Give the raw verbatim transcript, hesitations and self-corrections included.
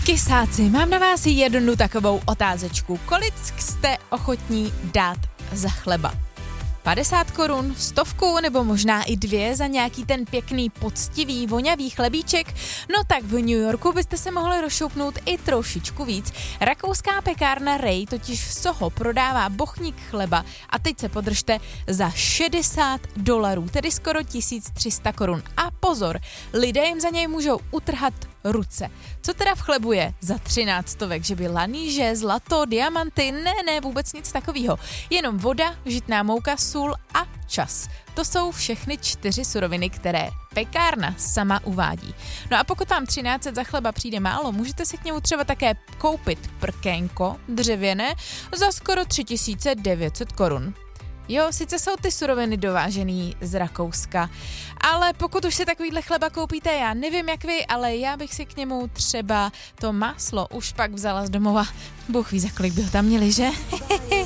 Kysáci, mám na vás jednu takovou otázečku. Kolik jste ochotní dát za chleba? padesát korun, stovku nebo možná i dvě za nějaký ten pěkný, poctivý, vonavý chlebíček? No tak v New Yorku byste se mohli rozšoupnout i trošičku víc. Rakouská pekárna Ray totiž v Soho prodává bochník chleba a teď se podržte za šedesát dolarů, tedy skoro tisíc tři sta korun. A pozor, lidé jim za něj můžou utrhat ruce. Co teda v chlebu je za třináct stovek, že by laníže, zlato, diamanty, ne, ne, vůbec nic takového. Jenom voda, žitná mouka, sůl a čas. To jsou všechny čtyři suroviny, které pekárna sama uvádí. No a pokud tam třináct set za chleba přijde málo, můžete si k němu třeba také koupit prkénko dřevěné za skoro tři tisíce devět set korun. Jo, sice jsou ty suroviny dovážený z Rakouska, ale pokud už si takovýhle chleba koupíte, já nevím jak vy, ale já bych si k němu třeba to máslo už pak vzala z domova. Bůh ví, za kolik by ho tam měli, že?